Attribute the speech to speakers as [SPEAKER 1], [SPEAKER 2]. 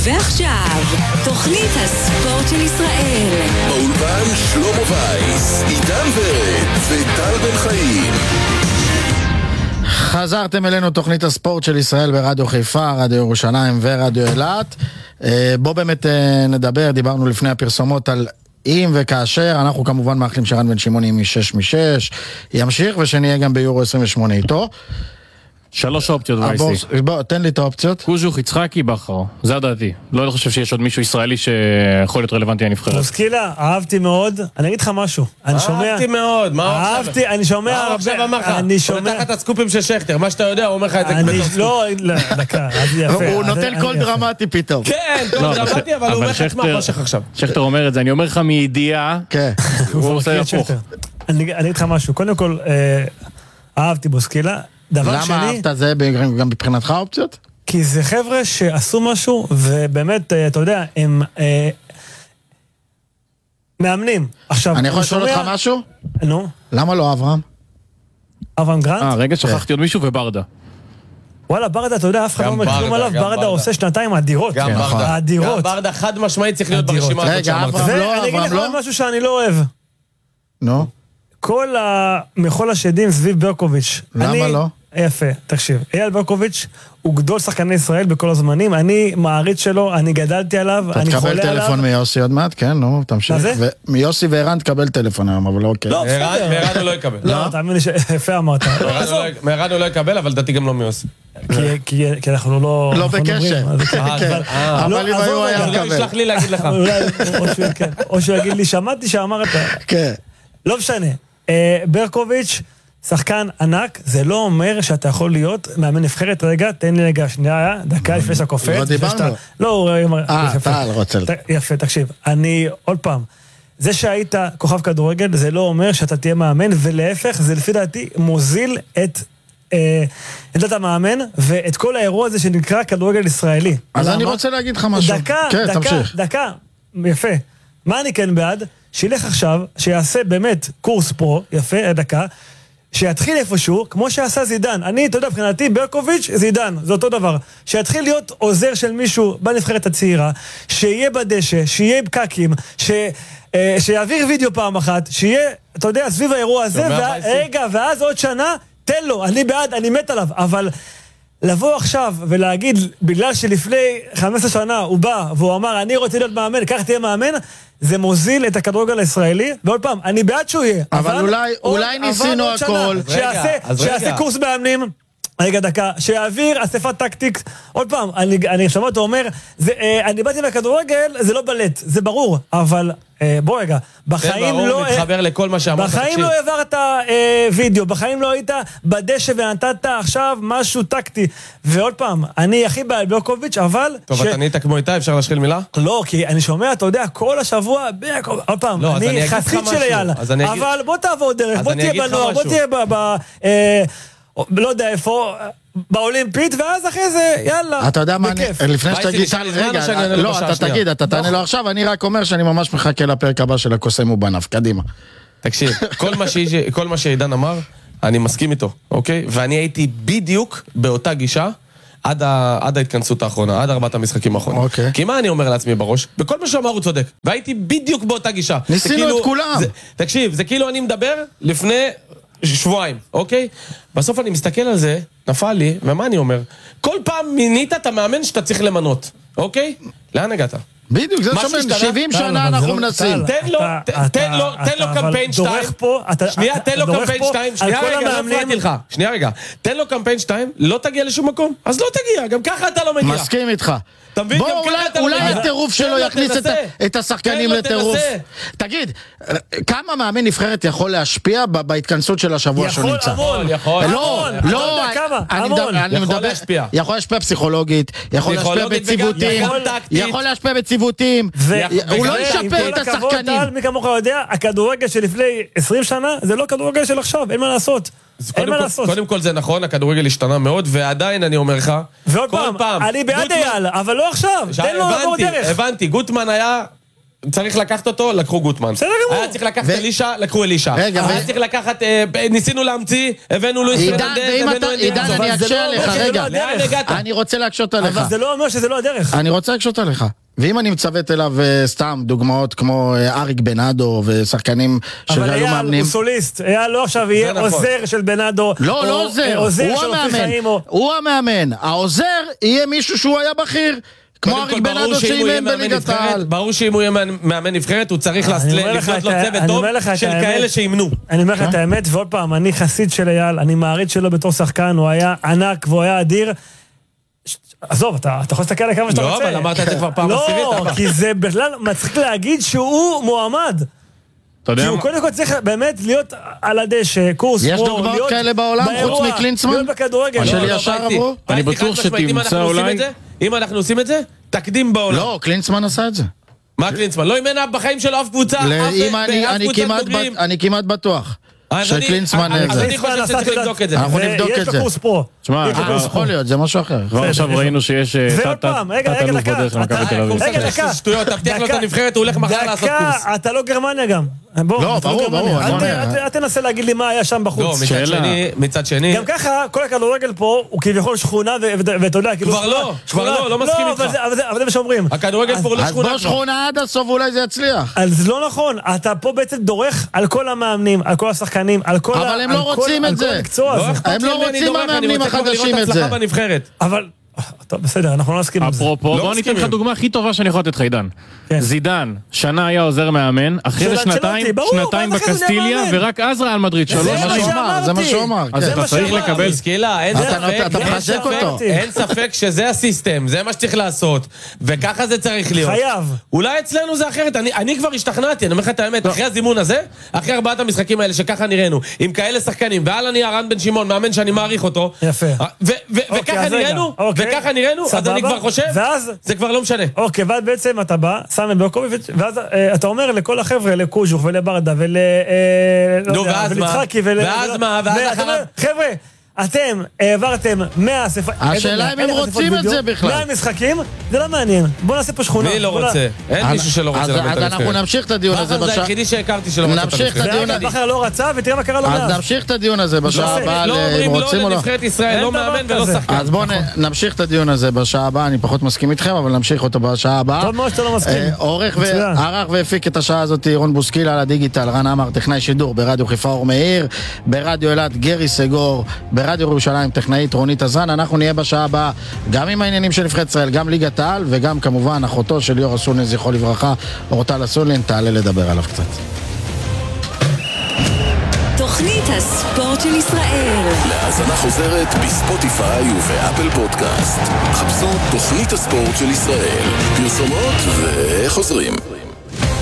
[SPEAKER 1] ועכשיו, תוכנית הספורט של ישראל.
[SPEAKER 2] באולפן שלמה וייס, עידן ורד וטל בן חיים.
[SPEAKER 3] חזרתם אלינו תוכנית הספורט של ישראל ברדיו חיפה, רדיו ירושלים ורדיו אילת. בוא באמת נדבר, דיברנו לפני הפרסומות על אם וכאשר, אנחנו כמובן מאחלים שרן בן שמעון עם 6 ימשיך ושנהיה גם ביורו 28 איתו.
[SPEAKER 4] 3 אופציות וייסי.
[SPEAKER 3] בוא, תן לי את האופציות.
[SPEAKER 4] קוז'וך, יצחקי, בכר. זה הדעתי. לא חושב שיש עוד מישהו ישראלי שיכול להיות רלוונטי הנבחרת.
[SPEAKER 5] מוסקילה, אהבתי מאוד. אני אגיד לך משהו. אני שומע...
[SPEAKER 6] אהבתי מאוד. מה
[SPEAKER 5] אהבתי, אני שומע...
[SPEAKER 6] מה עכשיו אמר לך?
[SPEAKER 5] אני שומע...
[SPEAKER 6] הוא נתח את הסקופים של שכטר. מה שאתה יודע, הוא אומר לך את זה
[SPEAKER 5] אני... לא, דקה, אז יפה.
[SPEAKER 3] הוא נותן קול דרמטי פתאום.
[SPEAKER 6] כן, קול דרמטי, אבל הוא אומר לך מה חושך עכשיו.
[SPEAKER 4] שכטר אומר את זה, אני אומר לך מידיעה.
[SPEAKER 3] כן.
[SPEAKER 4] הוא עושה הפוך.
[SPEAKER 5] אני אגיד לך משהו. קודם כל, אהבתי מוסקילה. דבר שני...
[SPEAKER 3] למה אהבת זה גם מבחינתך האופציות?
[SPEAKER 5] כי זה חבר'ה שעשו משהו, ובאמת, אתה יודע, הם מאמנים. עכשיו,
[SPEAKER 3] אני יכול לשאול אותך משהו?
[SPEAKER 5] נו.
[SPEAKER 3] למה לא אברהם?
[SPEAKER 5] אברהם גרנט?
[SPEAKER 4] רגע, שכחתי עוד מישהו וברדה.
[SPEAKER 5] וואלה, ברדה, אתה יודע, אף אחד לא אומר כלום עליו, ברדה עושה 2 אדירות.
[SPEAKER 6] גם ברדה. גם ברדה חד משמעית צריך להיות ברשימה הזאת.
[SPEAKER 3] רגע, אברהם לא,
[SPEAKER 5] אני אגיד לך עוד משהו שאני לא אוהב.
[SPEAKER 3] נו?
[SPEAKER 5] כל המחול השדים סביב ברקוביץ'.
[SPEAKER 3] למה לא?
[SPEAKER 5] יפה, תקשיב. אייל ברקוביץ' הוא גדול שחקני ישראל בכל הזמנים, אני מעריץ שלו, אני גדלתי עליו, אני חולה עליו.
[SPEAKER 3] תקבל טלפון מיוסי עוד מעט, כן, נו, תמשיך.
[SPEAKER 5] מה זה?
[SPEAKER 3] מיוסי וערן תקבל טלפון היום, אבל אוקיי.
[SPEAKER 5] לא, בסדר.
[SPEAKER 6] מערן הוא לא יקבל.
[SPEAKER 5] לא, תאמין לי שיפה אמרת.
[SPEAKER 6] מערן הוא לא יקבל, אבל דעתי גם לא מיוסי.
[SPEAKER 5] כי אנחנו לא...
[SPEAKER 3] לא בקשר. אבל אם היו היה
[SPEAKER 6] לא ישלח לי להגיד לך.
[SPEAKER 5] או שהוא יגיד לי, שמעתי שאמרת.
[SPEAKER 3] כן.
[SPEAKER 5] לא משנה. ברקוביץ' שחקן ענק, זה לא אומר שאתה יכול להיות מאמן נבחרת. רגע, תן לי רגע שנייה, דקה לפני שקופץ.
[SPEAKER 3] לא דיברנו.
[SPEAKER 5] לא,
[SPEAKER 3] אתה רוצה.
[SPEAKER 5] יפה, תקשיב. אני, עוד פעם, זה שהיית כוכב כדורגל, זה לא אומר שאתה תהיה מאמן, ולהפך, זה לפי דעתי מוזיל את עמדת המאמן, ואת כל האירוע הזה שנקרא כדורגל ישראלי.
[SPEAKER 3] אז אני רוצה להגיד לך משהו.
[SPEAKER 5] דקה, יפה. מה אני כן בעד? שילך עכשיו, שיעשה באמת קורס פרו, יפה, דקה, שיתחיל איפשהו, כמו שעשה זידן. אני, אתה יודע, מבחינתי, ברקוביץ', זידן, זה אותו דבר. שיתחיל להיות עוזר של מישהו בנבחרת הצעירה, שיהיה בדשא, שיהיה פקקים, שיעביר וידאו פעם אחת, שיהיה, אתה יודע, סביב האירוע הזה, רגע, ואז עוד שנה, תן לו, אני בעד, אני מת עליו, אבל לבוא עכשיו ולהגיד, בגלל שלפני 15 שנה הוא בא, והוא אמר, אני רוצה להיות מאמן, כך תהיה מאמן, זה מוזיל את הכדורגל הישראלי, ועוד פעם, אני בעד שהוא יהיה.
[SPEAKER 3] אבל אולי ניסינו הכל.
[SPEAKER 5] שיעשה קורס מאמנים, רגע דקה, שיעביר אספת טקטיקס, עוד פעם, אני שמע אותו אומר, אני באתי מהכדורגל, זה לא בלט, זה ברור, אבל בוא רגע, בחיים לא...
[SPEAKER 6] מתחבר לכל מה שאמרת,
[SPEAKER 5] בחיים לא העברת וידאו, בחיים לא היית בדשא ונתת עכשיו משהו טקטי, ועוד פעם, אני הכי בעל ברקוביץ', אבל...
[SPEAKER 6] טוב, אתה נהיית כמו איתה, אפשר להשחיל מילה?
[SPEAKER 5] לא, כי אני שומע, אתה יודע, כל השבוע, עוד פעם, אני חסיד של אייל, אבל בוא תעבור דרך, בוא תהיה בנוער, בוא תהיה לא יודע איפה, באולימפית, ואז אחרי זה, יאללה.
[SPEAKER 3] אתה יודע מה, לפני שתגיד, רגע, לא, אתה תגיד, אתה תענה לו עכשיו, אני רק אומר שאני ממש מחכה לפרק הבא של הקוסם ובנף, קדימה.
[SPEAKER 6] תקשיב, כל מה שעידן אמר, אני מסכים איתו, אוקיי? ואני הייתי בדיוק באותה גישה, עד ההתכנסות האחרונה, עד 4 המשחקים האחרונים.
[SPEAKER 3] אוקיי.
[SPEAKER 6] כי מה אני אומר לעצמי בראש? בכל מה שאמר הוא צודק, והייתי בדיוק באותה גישה.
[SPEAKER 3] ניסינו את כולם.
[SPEAKER 6] תקשיב, זה כאילו אני מדבר לפני... שבועיים, אוקיי? בסוף אני מסתכל על זה, נפל לי, ומה אני אומר? כל פעם מינית את המאמן שאתה צריך למנות, אוקיי? לאן הגעת?
[SPEAKER 3] בדיוק, זה שומעים, 70 שנה אנחנו מנסים.
[SPEAKER 6] תן לו קמפיין 2. שנייה, תן לו קמפיין 2. שנייה רגע. תן לו קמפיין 2, לא תגיע לשום מקום. אז לא תגיע, גם ככה אתה לא מגיע.
[SPEAKER 3] מסכים איתך. בוא, אולי הטירוף שלו יכניס את השחקנים לטירוף. תגיד, כמה מאמן נבחרת יכול להשפיע בהתכנסות של השבוע שהוא נמצא?
[SPEAKER 6] יכול.
[SPEAKER 3] לא,
[SPEAKER 6] יכול להשפיע.
[SPEAKER 3] יכול להשפיע פסיכולוגית, יכול להשפיע בציוותים, יכול להשפיע בציוותים, הוא לא ישפר את השחקנים.
[SPEAKER 5] מי כמוך יודע, הכדורגל שלפני 20 שנה זה לא כדורגל של עכשיו, אין מה לעשות.
[SPEAKER 6] קודם כל זה נכון, הכדורגל השתנה מאוד, ועדיין אני אומר לך,
[SPEAKER 5] ועוד פעם, אני בעד אייל, אבל לא עכשיו, תן לו לעבור דרך.
[SPEAKER 6] הבנתי, גוטמן היה צריך לקחת אותו, לקחו גוטמן.
[SPEAKER 5] בסדר גמור.
[SPEAKER 6] היה צריך לקחת אלישה, לקחו אלישה.
[SPEAKER 3] רגע,
[SPEAKER 6] היה צריך לקחת, ניסינו להמציא, הבאנו לואיס
[SPEAKER 3] עידן,
[SPEAKER 6] פרננדז,
[SPEAKER 3] ואם
[SPEAKER 6] הבאנו
[SPEAKER 3] אתה, עידן,
[SPEAKER 5] אבל
[SPEAKER 3] אני
[SPEAKER 5] זה
[SPEAKER 3] אקשה
[SPEAKER 5] לא אומר
[SPEAKER 3] עליך,
[SPEAKER 5] שזה
[SPEAKER 3] רגע.
[SPEAKER 5] לא הדרך.
[SPEAKER 6] לאן הגעת?
[SPEAKER 3] אני רוצה להקשות עליך.
[SPEAKER 5] אבל זה לא אומר שזה לא הדרך.
[SPEAKER 3] אני רוצה להקשות עליך. ואם אני מצוות אליו סתם דוגמאות כמו אריק בנאדו ושחקנים
[SPEAKER 5] אבל
[SPEAKER 3] שהיו
[SPEAKER 5] אייל
[SPEAKER 3] מאמנים.
[SPEAKER 5] הוא סוליסט, אייל לא עכשיו יהיה
[SPEAKER 6] נכון.
[SPEAKER 5] עוזר של בנאדו.
[SPEAKER 3] לא,
[SPEAKER 5] או-
[SPEAKER 3] לא עוזר,
[SPEAKER 5] עוזר
[SPEAKER 3] הוא
[SPEAKER 5] של אופיר
[SPEAKER 3] המאמן.
[SPEAKER 5] חיים, או-
[SPEAKER 3] הוא המאמן. העוזר יהיה מישהו שהוא היה בכיר. כמו
[SPEAKER 6] קודם
[SPEAKER 3] אריק
[SPEAKER 6] כל, ברור
[SPEAKER 3] בנאדו
[SPEAKER 6] שאם הוא יהיה
[SPEAKER 3] שאימן
[SPEAKER 6] מאמן
[SPEAKER 3] בליגת
[SPEAKER 6] נבחרת,
[SPEAKER 3] העל.
[SPEAKER 6] ברור שאם הוא יהיה מאמן נבחרת, הוא צריך
[SPEAKER 5] אני אומר לך
[SPEAKER 6] לבנות
[SPEAKER 5] את
[SPEAKER 6] לו
[SPEAKER 5] ה-
[SPEAKER 6] צוות
[SPEAKER 5] אני
[SPEAKER 6] טוב
[SPEAKER 5] אומר לך את
[SPEAKER 6] של
[SPEAKER 5] האמת.
[SPEAKER 6] כאלה שימנו.
[SPEAKER 5] אני אומר לך את האמת, ועוד פעם, אני חסיד של אייל, אני מעריץ שלו בתור שחקן, הוא היה ענק והוא היה אדיר. עזוב, אתה יכול להסתכל עליי כמה שאתה
[SPEAKER 6] לא,
[SPEAKER 5] רוצה.
[SPEAKER 6] אבל אמרת את זה כבר פעם עשירית.
[SPEAKER 5] לא,
[SPEAKER 6] אבל.
[SPEAKER 5] כי זה בכלל מצחיק להגיד שהוא מועמד.
[SPEAKER 4] אתה יודע
[SPEAKER 5] כי הוא
[SPEAKER 4] מה?
[SPEAKER 5] קודם כל צריך באמת להיות על הדשא, קורס
[SPEAKER 3] יש
[SPEAKER 5] פרו,
[SPEAKER 3] דוגמאות
[SPEAKER 5] להיות
[SPEAKER 3] כאלה בעולם, חוץ
[SPEAKER 5] באירוע,
[SPEAKER 3] מקלינסמן?
[SPEAKER 5] להיות בכדורגל.
[SPEAKER 3] של
[SPEAKER 6] לא, לא,
[SPEAKER 3] ישר
[SPEAKER 6] באתי.
[SPEAKER 3] עברו?
[SPEAKER 4] אני
[SPEAKER 6] באתי
[SPEAKER 4] בטוח
[SPEAKER 6] חד משמעית, אם
[SPEAKER 4] שתמצא
[SPEAKER 6] אנחנו עושים
[SPEAKER 4] אולי-
[SPEAKER 6] את זה, אם אנחנו עושים את זה, תקדים בעולם.
[SPEAKER 3] לא, קלינסמן עשה את זה.
[SPEAKER 6] מה קלינסמן? לא אימן בחיים שלו אף קבוצה,
[SPEAKER 3] אם
[SPEAKER 6] באף
[SPEAKER 3] אני
[SPEAKER 6] קבוצת
[SPEAKER 3] כמעט
[SPEAKER 6] בוגרים.
[SPEAKER 3] אני כמעט בטוח
[SPEAKER 6] אז אני-
[SPEAKER 3] שקלינסמן...
[SPEAKER 6] אז
[SPEAKER 3] זה.
[SPEAKER 6] אני חושב שצריך לבדוק את זה.
[SPEAKER 3] אנחנו נבדוק
[SPEAKER 5] ויש
[SPEAKER 3] את
[SPEAKER 5] לו
[SPEAKER 3] זה.
[SPEAKER 5] קורס פרו.
[SPEAKER 4] תשמע,
[SPEAKER 5] יש לו קורס פרו.
[SPEAKER 3] יכול להיות, זה משהו אחר.
[SPEAKER 4] כבר עכשיו ראינו שיש
[SPEAKER 5] ועוד פעם, רגע,
[SPEAKER 4] תת-אלוף
[SPEAKER 5] דקה.
[SPEAKER 4] בדרך למכבי
[SPEAKER 5] אתה-
[SPEAKER 4] תל אביב.
[SPEAKER 5] רגע,
[SPEAKER 6] זה
[SPEAKER 5] דקה.
[SPEAKER 6] שטויות, תבטיח לו את
[SPEAKER 5] דקה.
[SPEAKER 6] הנבחרת, הוא הולך מחר לעשות קורס.
[SPEAKER 5] דקה, אתה לא גרמניה גם. בוא,
[SPEAKER 3] לא,
[SPEAKER 5] אתה
[SPEAKER 3] ברור,
[SPEAKER 5] גרמניה.
[SPEAKER 3] ברור, אני
[SPEAKER 5] אל ת-
[SPEAKER 3] אומר.
[SPEAKER 5] אל תנסה להגיד לי מה היה שם
[SPEAKER 6] לא,
[SPEAKER 5] בחוץ.
[SPEAKER 4] שאלה.
[SPEAKER 6] מצד שני,
[SPEAKER 5] גם ככה, כל הכדורגל פה הוא כביכול שכונה, ואתה יודע, כאילו...
[SPEAKER 6] כבר לא,
[SPEAKER 5] שכונה-
[SPEAKER 6] כבר לא מסכים איתך.
[SPEAKER 5] אבל זה מה שאומרים.
[SPEAKER 6] הכדורגל פה הוא לא
[SPEAKER 3] אז
[SPEAKER 6] שכונה
[SPEAKER 3] בוא
[SPEAKER 6] כבר.
[SPEAKER 3] שכונה עד הסוף, ואולי זה יצליח.
[SPEAKER 5] אז זה לא נכון, אתה פה בעצם דורך על כל המאמנים, על כל השחקנים, על כל
[SPEAKER 3] אבל הם
[SPEAKER 5] על
[SPEAKER 3] לא
[SPEAKER 5] כל-
[SPEAKER 3] רוצים
[SPEAKER 5] על
[SPEAKER 3] את
[SPEAKER 5] כל
[SPEAKER 3] זה.
[SPEAKER 5] המקצוע
[SPEAKER 6] לא
[SPEAKER 5] הזה.
[SPEAKER 6] אכפת
[SPEAKER 3] הם
[SPEAKER 6] לי
[SPEAKER 3] לא
[SPEAKER 6] אם אני
[SPEAKER 3] רוצים
[SPEAKER 6] דורך,
[SPEAKER 3] המאמנים
[SPEAKER 6] אני רוצה כבר
[SPEAKER 3] החדשים
[SPEAKER 6] לראות
[SPEAKER 3] את זה.
[SPEAKER 6] הצלחה בנבחרת.
[SPEAKER 5] אבל... טוב, בסדר, אנחנו לא נסכים עם זה.
[SPEAKER 4] אפרופו,
[SPEAKER 6] לא
[SPEAKER 4] בוא ניתן לך
[SPEAKER 6] מסכימים.
[SPEAKER 4] דוגמה הכי טובה שאני יכול לתת לך, עידן.
[SPEAKER 5] כן.
[SPEAKER 4] זידן, שנה היה עוזר מאמן, אחרי
[SPEAKER 5] של
[SPEAKER 4] זה שנתיים
[SPEAKER 5] ברור,
[SPEAKER 4] שנתיים
[SPEAKER 5] ואז אחרי זה נהיה
[SPEAKER 4] בקסטיליה,
[SPEAKER 5] מאמן.
[SPEAKER 4] ורק אז ריאל מדריד, שלוש
[SPEAKER 5] זה מה
[SPEAKER 4] שנים.
[SPEAKER 5] שאמרתי.
[SPEAKER 3] זה מה שהוא אמר,
[SPEAKER 4] אז
[SPEAKER 3] כן.
[SPEAKER 4] אתה צריך לקבל...
[SPEAKER 6] משכילה, אין
[SPEAKER 3] אתה
[SPEAKER 6] ספק,
[SPEAKER 3] מחזק אותו.
[SPEAKER 6] אין ספק שזה הסיסטם, זה מה שצריך לעשות, וככה זה צריך להיות.
[SPEAKER 5] חייב.
[SPEAKER 6] אולי אצלנו זה אחרת, אני כבר השתכנעתי, אני אומר לך את האמת, אחרי הזימון הזה, אחרי 4 המשחקים האלה שככה נראינו, עם כאלה שחקנים, ועל הנייר רן בן שמעון, מאמן שאני מעריך אותו,
[SPEAKER 5] יפה.
[SPEAKER 6] וככה
[SPEAKER 5] אז רגע,
[SPEAKER 6] נראינו,
[SPEAKER 5] אוקיי.
[SPEAKER 6] וככה נראינו, אז
[SPEAKER 5] סבבה.
[SPEAKER 6] אני כבר חושב,
[SPEAKER 5] ואז-
[SPEAKER 6] זה כבר לא משנה.
[SPEAKER 5] אוקיי, ואז בעצם אתה בא, שם את ברקוביץ', ואז אתה אומר לכל החבר'ה, לקוז'וך ולברדה
[SPEAKER 6] נו, ואז מה?
[SPEAKER 5] ולצחקי
[SPEAKER 6] ואז מה? ואז
[SPEAKER 5] ואתה
[SPEAKER 6] אחריו?
[SPEAKER 5] אומר, חבר'ה, אתם העברתם 100 אספות...
[SPEAKER 3] השאלה אם הם רוצים את זה בכלל.
[SPEAKER 5] 100 משחקים, זה לא מעניין. בוא נעשה פה שכונה.
[SPEAKER 6] מי לא
[SPEAKER 5] בוא
[SPEAKER 6] רוצה? אין מישהו שלא רוצה
[SPEAKER 3] אז
[SPEAKER 6] לאמן את
[SPEAKER 3] אנחנו
[SPEAKER 6] הנבחרת.
[SPEAKER 3] נמשיך את הדיון הזה
[SPEAKER 6] בכר זה
[SPEAKER 3] בשעה...
[SPEAKER 6] היחידי שהכרתי שלא רוצה את
[SPEAKER 3] נמשיך את
[SPEAKER 6] הנבחרת.
[SPEAKER 3] הדיון
[SPEAKER 5] נעשה. בכר לא רצה, ותראה מה קרה לו
[SPEAKER 3] אז
[SPEAKER 5] מאז.
[SPEAKER 3] נמשיך את הדיון הזה בשעה הבאה,
[SPEAKER 6] לא
[SPEAKER 3] אם
[SPEAKER 6] אומרים
[SPEAKER 3] רוצים או
[SPEAKER 6] לא
[SPEAKER 3] לא.
[SPEAKER 6] לנבחרת ישראל,
[SPEAKER 5] אין
[SPEAKER 6] לא
[SPEAKER 5] דבר
[SPEAKER 6] מאמן ולא
[SPEAKER 5] כזה.
[SPEAKER 6] שחקן.
[SPEAKER 3] אז בואו נמשיך את הדיון הזה בשעה הבאה, אני פחות מסכים איתכם, אבל נמשיך אותו בשעה הבאה.
[SPEAKER 5] טוב מאוד שאתה לא מסכים.
[SPEAKER 3] עורך
[SPEAKER 5] מצוין.
[SPEAKER 3] וערך והפיק את השעה הזאת רון בוסקילה על הדיגיטל, רן עמר טכנאי שידור, ברדיו חיפה אור מאיר, ברדיו אילת גרי סגור, ברדיו ירושלים טכנאית רונית עזרן. אנחנו נהיה בשעה הבאה גם עם העניינים של נבחרת ישראל, גם ליגת העל וגם כמובן אחותו של ליאור אסולין זכרו לברכה, אורטל אסולין, תעלה לדבר עליו קצת.
[SPEAKER 1] תוכנית הספורט של ישראל.
[SPEAKER 2] להאזנה חוזרת בספוטיפיי ובאפל פודקאסט. חפשו תוכנית הספורט של ישראל. פרסומות וחוזרים.